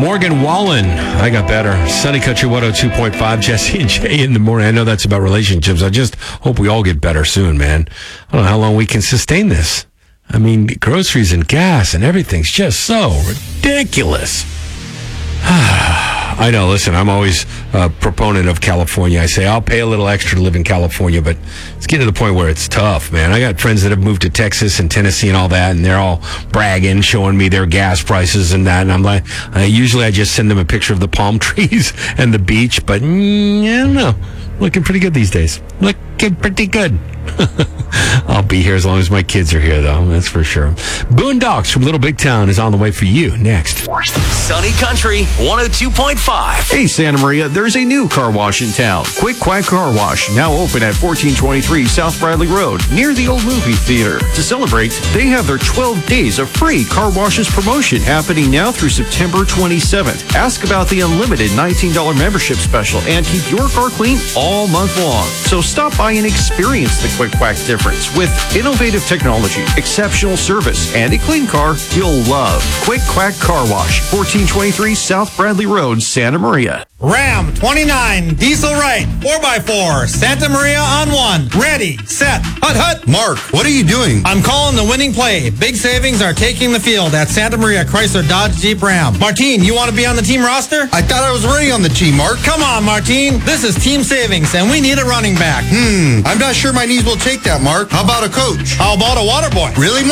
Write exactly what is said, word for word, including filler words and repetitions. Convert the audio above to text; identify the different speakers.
Speaker 1: Morgan Wallen. I got better. Sunny Country one oh two point five. Jesse and Jay in the morning. I know that's about relationships. I just hope we all get better soon, man. I don't know how long we can sustain this. I mean, groceries and gas and everything's just so ridiculous. I know, listen, I'm always a proponent of California. I say I'll pay a little extra to live in California, but it's getting to the point where it's tough, man. I got friends that have moved to Texas and Tennessee and all that, and they're all bragging, showing me their gas prices and that, and I'm like, uh, usually I just send them a picture of the palm trees and the beach, but mm, I don't know. Looking pretty good these days. Looking pretty good. I'll be here as long as my kids are here, though. That's for sure. Boondocks from Little Big Town is on the way for you next.
Speaker 2: Sunny Country one oh two point five.
Speaker 3: Hey, Santa Maria, there's a new car wash in town. Quick Quack Car Wash, now open at fourteen twenty-three South Bradley Road, near the old movie theater. To celebrate, they have their twelve days of free car washes promotion happening now through September twenty-seventh. Ask about the unlimited nineteen dollars membership special and keep your car clean all month long. So stop by and experience the Quick Quack difference with innovative technology, exceptional service, and a clean car you'll love. Quick Quack Car Wash, fourteen twenty-three South Bradley Road, Santa Maria.
Speaker 4: Ram twenty-nine, diesel right, four by four, Santa Maria on one. Ready, set, hut hut.
Speaker 5: Mark, what are you doing?
Speaker 4: I'm calling the winning play. Big savings are taking the field at Santa Maria Chrysler Dodge Jeep Ram. Martine, you want to be on the team roster?
Speaker 5: I thought I was already on the team, Mark.
Speaker 4: Come on, Martine. This is team savings, and we need a running back.
Speaker 5: Hmm, I'm not sure my knees will take that, Mark. How about a coach?
Speaker 4: How about a water boy?
Speaker 5: Really, Mark?